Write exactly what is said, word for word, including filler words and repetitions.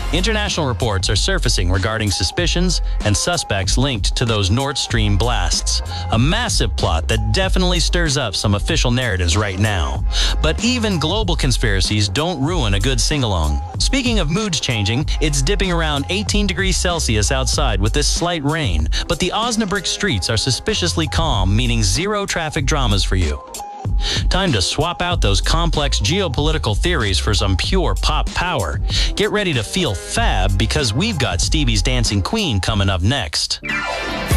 International reports are surfacing regarding suspicions and suspects linked to those Nord Stream blasts. A massive plot that definitely stirs up some official narratives right now. But even global conspiracies don't ruin a good sing-along. Speaking of moods changing, it's dipping around eighteen degrees Celsius outside with this slight rain, but the Osnabrück streets are suspiciously calm, meaning zero traffic dramas for you. Time to swap out those complex geopolitical theories for some pure pop power. Get ready to feel fab because we've got Stevie's Dancing Queen coming up next.